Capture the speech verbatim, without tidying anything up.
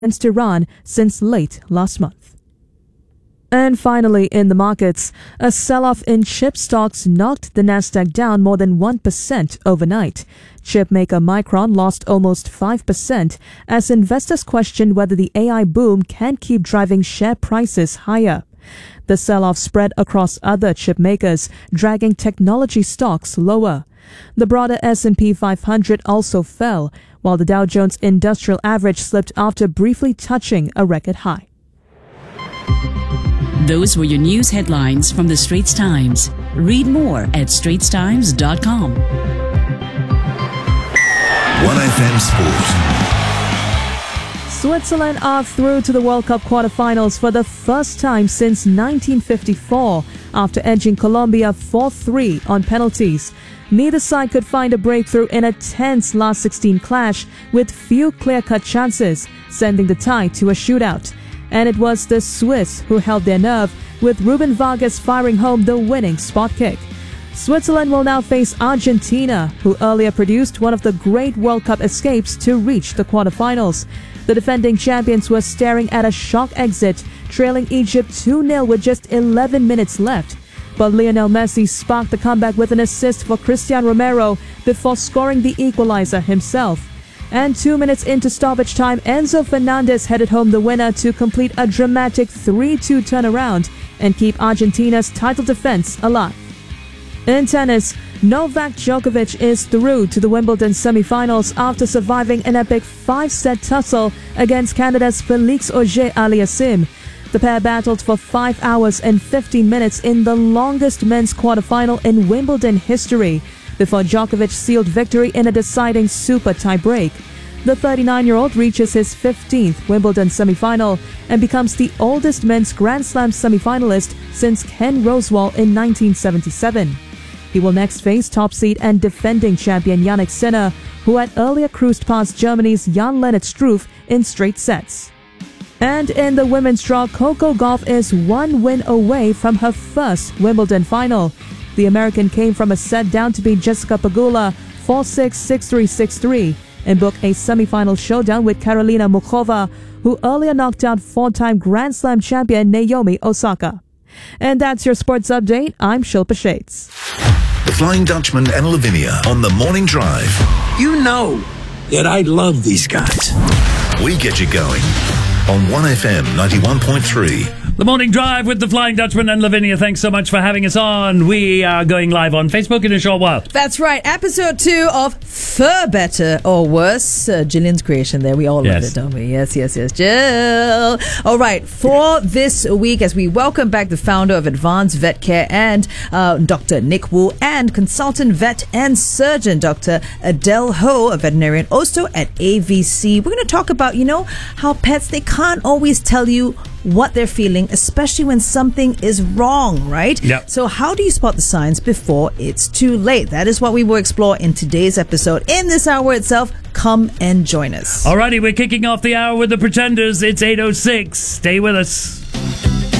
against Iran since late last month. And finally, in the markets, a sell-off in chip stocks knocked the Nasdaq down more than one percent overnight. Chip maker Micron lost almost five percent as investors questioned whether the A I boom can keep driving share prices higher. The sell-off spread across other chip makers, dragging technology stocks lower. The broader S and P five hundred also fell, while the Dow Jones Industrial Average slipped after briefly touching a record high. Those were your news headlines from the Straits Times. Read more at straits times dot com. one F M Sport. Switzerland are through to the World Cup quarterfinals for the first time since nineteen fifty-four after edging Colombia four three on penalties. Neither side could find a breakthrough in a tense last sixteen clash with few clear-cut chances, sending the tie to a shootout. And it was the Swiss who held their nerve, with Ruben Vargas firing home the winning spot kick. Switzerland will now face Argentina, who earlier produced one of the great World Cup escapes to reach the quarterfinals. The defending champions were staring at a shock exit, trailing Egypt two nil with just eleven minutes left. But Lionel Messi sparked the comeback with an assist for Cristiano Romero before scoring the equalizer himself. And two minutes into stoppage time, Enzo Fernandez headed home the winner to complete a dramatic three two turnaround and keep Argentina's title defense alive. In tennis, Novak Djokovic is through to the Wimbledon semi-finals after surviving an epic five-set tussle against Canada's Felix Auger-Aliassime. The pair battled for five hours and fifteen minutes in the longest men's quarterfinal in Wimbledon history, before Djokovic sealed victory in a deciding super tie-break. The thirty-nine-year-old reaches his fifteenth Wimbledon semi-final and becomes the oldest men's Grand Slam semi-finalist since Ken Rosewall in nineteen seventy-seven. He will next face top seed and defending champion Jannik Sinner, who had earlier cruised past Germany's Jan-Lennart Struff in straight sets. And in the women's draw, Coco Gauff is one win away from her first Wimbledon final. The American came from a set down to beat Jessica Pegula four six, six three, six three and booked a semi-final showdown with Karolina Muchova, who earlier knocked out four-time Grand Slam champion Naomi Osaka. And that's your sports update. I'm Shilpa Shades. The Flying Dutchman and Lavinia on the Morning Drive. You know that I love these guys. We get you going on one F M ninety-one point three. The Morning Drive with the Flying Dutchman and Lavinia. Thanks so much for having us on. We are going live on Facebook in a short while. That's right. Episode two of For Better or Worse. Uh, Gillian's creation there. We all Yes. love it, don't we? Yes, yes, yes. Jill. All right. For this week, as we welcome back the founder of Advanced Vet Care and uh, Doctor Nick Wu, and consultant vet and surgeon Doctor Adele Ho, a veterinarian also at A V C. We're going to talk about, you know, how pets, they can't always tell you what they're feeling, especially when something is wrong, right? Yep. So how do you spot the signs before it's too late? That is what we will explore in today's episode. In this hour itself, come and join us. Alrighty, we're kicking off the hour with the Pretenders. It's eight oh six. Stay with us.